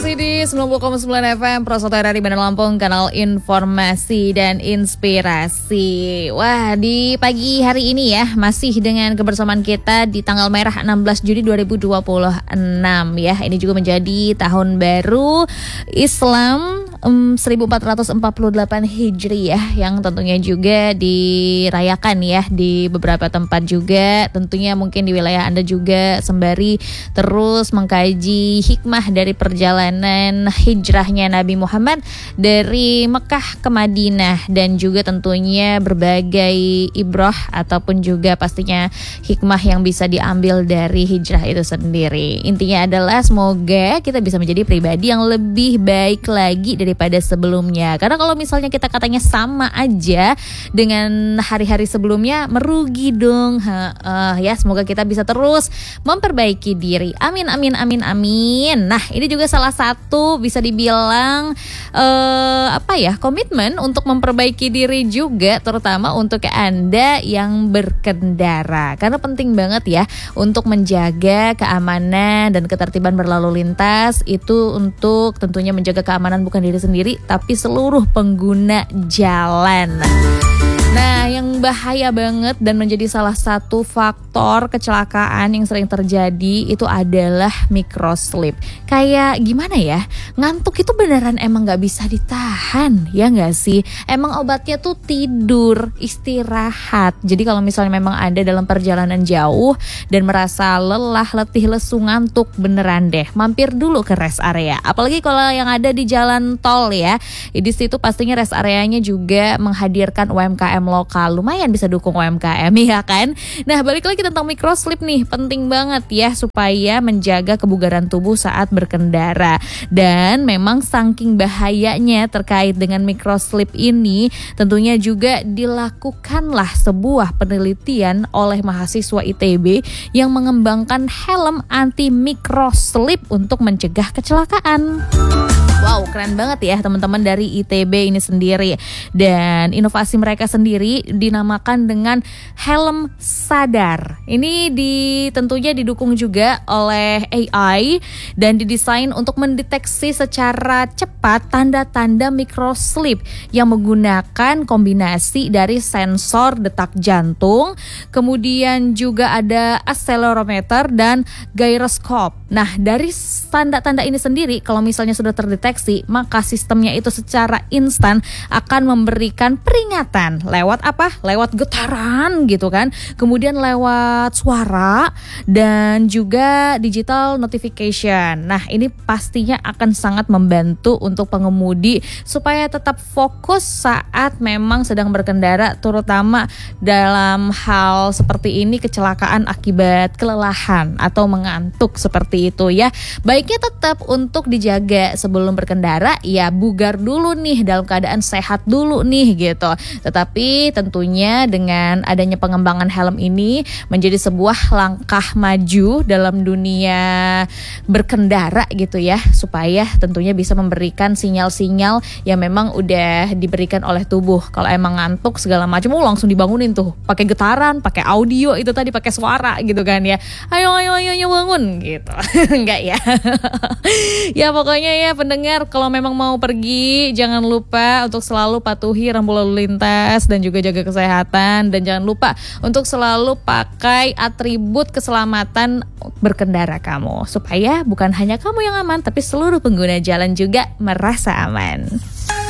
Di 90,9 FM Prosota dari Bandar Lampung, kanal informasi dan inspirasi. Wah, di pagi hari ini ya, masih dengan kebersamaan kita di tanggal merah 16 Juni 2026 ya. Ini juga menjadi tahun baru Islam 1448 Hijriah yang tentunya juga dirayakan ya di beberapa tempat juga. Tentunya mungkin di wilayah Anda juga sembari terus mengkaji hikmah dari perjalanan hijrahnya Nabi Muhammad dari Mekah ke Madinah, dan juga tentunya berbagai ibrah ataupun juga pastinya hikmah yang bisa diambil dari hijrah itu sendiri. Intinya adalah semoga kita bisa menjadi pribadi yang lebih baik lagi daripada sebelumnya. Karena kalau misalnya kita katanya sama aja dengan hari-hari sebelumnya, merugi dong. Ya, semoga kita bisa terus memperbaiki diri. Amin, amin, amin, amin. Nah, ini juga salah satu bisa dibilang komitmen untuk memperbaiki diri juga, terutama untuk Anda yang berkendara. Karena penting banget ya untuk menjaga keamanan dan ketertiban berlalu lintas, itu untuk tentunya menjaga keamanan bukan diri sendiri tapi seluruh pengguna jalan. Nah, yang bahaya banget dan menjadi salah satu faktor kecelakaan yang sering terjadi itu adalah microslip. Kayak gimana ya, ngantuk itu beneran emang gak bisa ditahan, ya gak sih? Emang obatnya tuh tidur, istirahat. Jadi kalau misalnya memang Anda dalam perjalanan jauh dan merasa lelah, letih, lesu, ngantuk, beneran deh mampir dulu ke rest area. Apalagi kalau yang ada di jalan tol ya, di situ pastinya rest areanya juga menghadirkan UMKM lokal, lumayan bisa dukung UMKM ya kan. Nah, balik lagi tentang microslip nih, penting banget ya supaya menjaga kebugaran tubuh saat berkendara. Dan memang saking bahayanya terkait dengan microslip ini, tentunya juga dilakukanlah sebuah penelitian oleh mahasiswa ITB yang mengembangkan helm anti microslip untuk mencegah kecelakaan. Wow, keren banget ya teman-teman dari ITB ini sendiri. Dan inovasi mereka sendiri dinamakan dengan helm sadar. Ini tentunya didukung juga oleh AI dan didesain untuk mendeteksi secara cepat tanda-tanda microslip yang menggunakan kombinasi dari sensor detak jantung, kemudian juga ada accelerometer dan gyroscope. Nah, dari tanda-tanda ini sendiri, kalau misalnya sudah terdeteksi, maka sistemnya itu secara instan akan memberikan peringatan lewat apa? Lewat getaran gitu kan. Kemudian lewat suara dan juga digital notification. Nah, ini pastinya akan sangat membantu untuk pengemudi supaya tetap fokus saat memang sedang berkendara, terutama dalam hal seperti ini, kecelakaan akibat kelelahan atau mengantuk seperti itu ya. Baiknya tetap untuk dijaga sebelum berkendara, ya bugar dulu nih, dalam keadaan sehat dulu nih gitu. Tetapi tentunya dengan adanya pengembangan helm ini menjadi sebuah langkah maju dalam dunia berkendara gitu ya, supaya tentunya bisa memberikan sinyal-sinyal yang memang udah diberikan oleh tubuh. Kalau emang ngantuk segala macam, langsung dibangunin tuh pakai getaran, pakai audio itu tadi, pakai suara gitu kan ya. Ayo bangun gitu. Enggak ya. Ya pokoknya ya pendengar, kalau memang mau pergi jangan lupa untuk selalu patuhi rambu lalu lintas dan juga jaga kesehatan, dan jangan lupa untuk selalu pakai atribut keselamatan berkendara kamu, supaya bukan hanya kamu yang aman tapi seluruh pengguna jalan juga merasa aman.